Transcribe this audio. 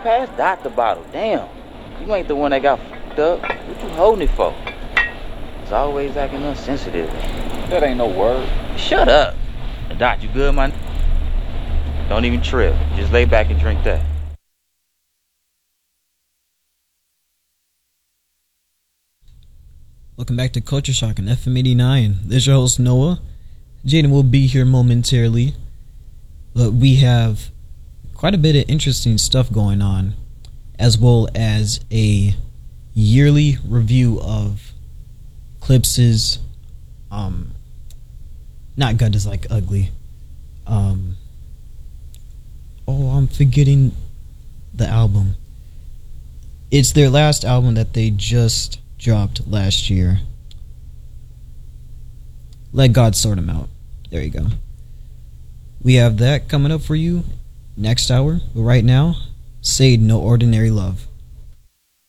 Pass Dot the bottle. Damn. You ain't the one that got fucked up. What you holding it for? It's always acting insensitive. That ain't no word. Shut up. Dot, you good, man? Don't even trip. Just lay back and drink that. Welcome back to Culture Shock on FM 89. This is your host, Noah. Jaden will be here momentarily. But we have quite a bit of interesting stuff going on, as well as a yearly review of Clips's not Good Is Like Ugly. I'm forgetting the album. It's their last album that they just dropped last year. Let God Sort 'Em Out. There you go. We have that coming up for you next hour. But right now, say No Ordinary Love.